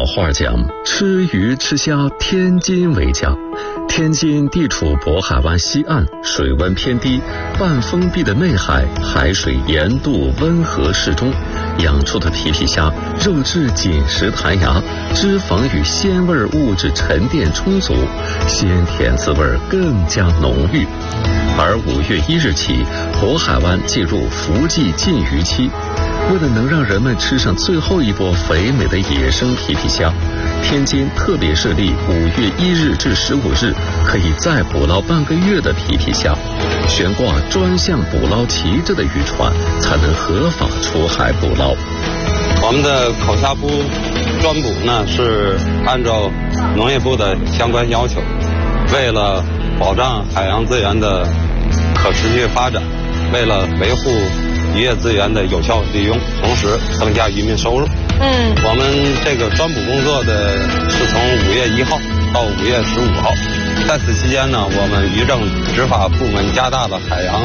老话讲，吃鱼吃虾，天津为佳。天津地处渤海湾西岸，水温偏低，半封闭的内海，海水盐度温和适中，养出的皮皮虾肉质紧实弹牙，脂肪与鲜味物质沉淀充足，鲜甜滋味更加浓郁。而5月1日起，渤海湾进入伏季禁渔期。为了能让人们吃上最后一波肥美的野生皮皮虾，天津特别设立5月1日至15日可以再捕捞半个月的皮皮虾，悬挂专项捕捞旗帜的渔船才能合法出海捕捞。 我们的口虾捕专捕呢是按照农业部的相关要求，为了保障海洋资源的可持续发展，为了维护渔业资源的有效利用，同时增加渔民收入。我们这个专捕工作的是从5月1号到5月15号，在此期间呢，我们渔政执法部门加大了海洋